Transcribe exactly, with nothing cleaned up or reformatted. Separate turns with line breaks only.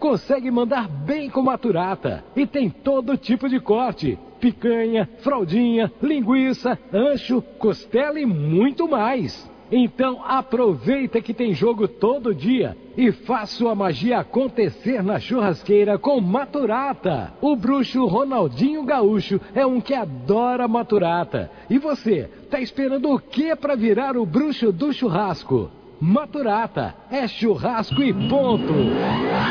consegue mandar bem com Maturata. E tem todo tipo de corte: picanha, fraldinha, linguiça, ancho, costela e muito mais. Então aproveita que tem jogo todo dia e faz sua magia acontecer na churrasqueira com Maturata. O bruxo Ronaldinho Gaúcho é um que adora Maturata. E você, tá esperando o que para virar o bruxo do churrasco? Maturata é churrasco e ponto!